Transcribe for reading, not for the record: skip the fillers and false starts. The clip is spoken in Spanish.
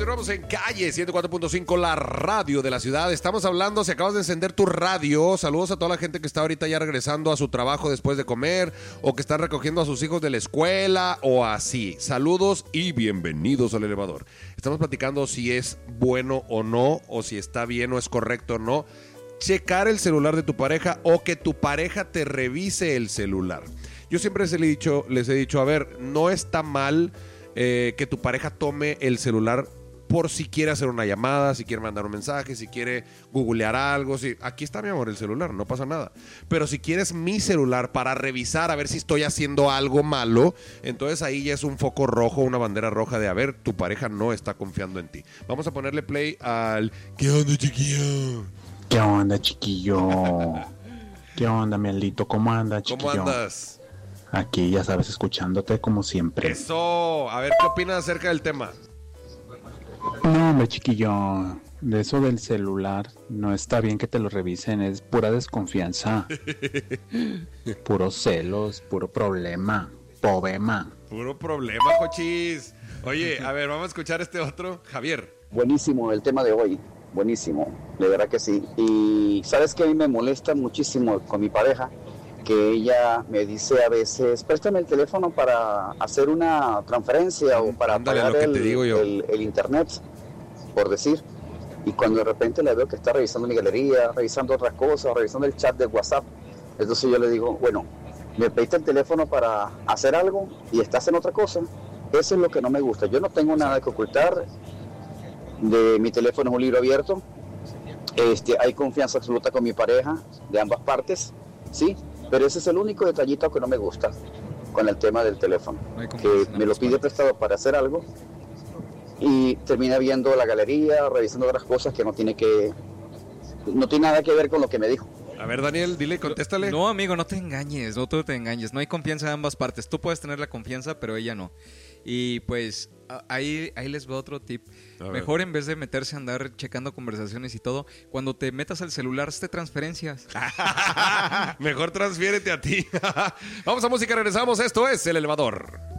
Continuamos en Calle 104.5, la radio de la ciudad. Estamos hablando, si acabas de encender tu radio, saludos a toda la gente que está ahorita ya regresando a su trabajo después de comer, o que están recogiendo a sus hijos de la escuela, o así. Saludos y bienvenidos al elevador. Estamos platicando si es bueno o no, o si está bien o es correcto o no checar el celular de tu pareja, o que tu pareja te revise el celular. Yo siempre les he dicho, a ver, no está mal que tu pareja tome el celular por si quiere hacer una llamada, si quiere mandar un mensaje, si quiere googlear algo. Aquí está, mi amor, el celular, no pasa nada. Pero si quieres mi celular para revisar a ver si estoy haciendo algo malo, entonces ahí ya es un foco rojo, una bandera roja de, a ver, tu pareja no está confiando en ti. Vamos a ponerle play al ¿qué onda, chiquillo? ¿Qué onda, chiquillo? ¿Qué onda, mi Aldito? ¿Cómo andas, chiquillo? ¿Cómo andas? Aquí, ya sabes, escuchándote como siempre. Eso, a ver, ¿qué opinas acerca del tema? No, hombre, chiquillo, de eso del celular, no está bien que te lo revisen, es pura desconfianza. Puros celos, puro problema, Puro problema, Jochis. Oye, a ver, vamos a escuchar este otro. Javier. Buenísimo el tema de hoy, buenísimo, de verdad que sí. Y sabes que a mí me molesta muchísimo con mi pareja, que ella me dice a veces, préstame el teléfono para hacer una transferencia o para pagar el internet, por decir. Y cuando de repente la veo que está revisando mi galería, revisando otras cosas, revisando el chat de WhatsApp, entonces yo le digo, bueno, me pediste el teléfono para hacer algo y estás en otra cosa. Eso es lo que no me gusta. Yo no tengo nada que ocultar. De mi teléfono es un libro abierto. Hay confianza absoluta con mi pareja de ambas partes, sí. Pero ese es el único detallito que no me gusta con el tema del teléfono, que me lo pide prestado para hacer algo y termina viendo la galería, revisando otras cosas que no tiene nada que ver con lo que me dijo. A ver, Daniel, dile, contéstale. No, amigo, no te engañes, no te engañes. No hay confianza de ambas partes. Tú puedes tener la confianza, pero ella no. Y pues ahí les veo otro tip. Mejor en vez de meterse a andar checando conversaciones y todo, cuando te metas al celular, hazte transferencias. Mejor transfiérete a ti. Vamos a música, regresamos. Esto es El Elevador.